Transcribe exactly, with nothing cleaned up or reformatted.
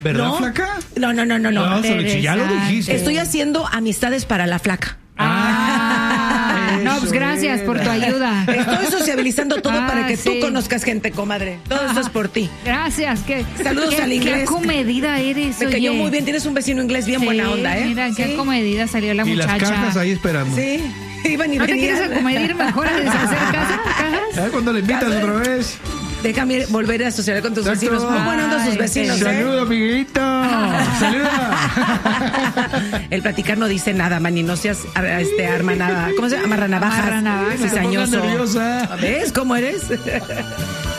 ¿Verdad, ¿No? flaca? No, no, no, no, no. No, Solichi, ya lo dijiste. Estoy haciendo amistades para la flaca. Ah, no, pues gracias era. por tu ayuda. Estoy sociabilizando todo Ah, para que sí. tú conozcas gente, comadre. Todo esto es por ti. Gracias. ¿Qué, Saludos qué, al inglés. Qué comedida eres, Me cayó oye. muy bien. Tienes un vecino inglés bien Sí, buena onda, ¿eh? Mira, qué Sí. comedida salió la Y las muchacha. cajas ahí esperando. Sí. Iban y ¿No te venían. quieres acomedir mejor a deshacer casa- cajas? ¿Sabes cuando le invitas Casa- otra vez? Déjame volver a asociar con tus Exacto. vecinos. Muy buena onda sus Ay, vecinos, ¿eh? Saludos, amiguito. Saluda. El platicar no dice nada, Mani, no seas este, arma nada. ¿Cómo se llama? Amarra navajas. Amarra navajas. Se ponga Cizañoso. nerviosa. ¿Ves cómo eres?